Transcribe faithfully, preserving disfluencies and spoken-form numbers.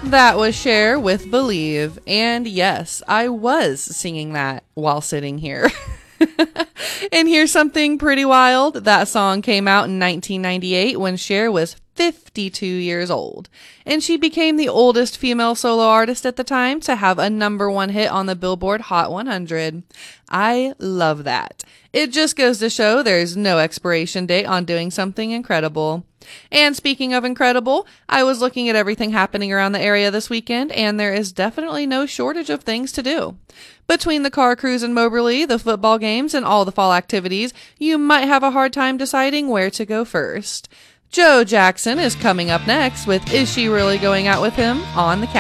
That was Cher with Believe. And yes, I was singing that while sitting here. And here's something pretty wild. That song came out in nineteen ninety-eight when Cher was fifty-two years old. And she became the oldest female solo artist at the time to have a number one hit on the Billboard Hot one hundred. I love that. It just goes to show there's no expiration date on doing something incredible. And speaking of incredible, I was looking at everything happening around the area this weekend, and there is definitely no shortage of things to do. Between the car cruise in Moberly, the football games, and all the fall activities, you might have a hard time deciding where to go first. Joe Jackson is coming up next with Is She Really Going Out With Him on the Couch.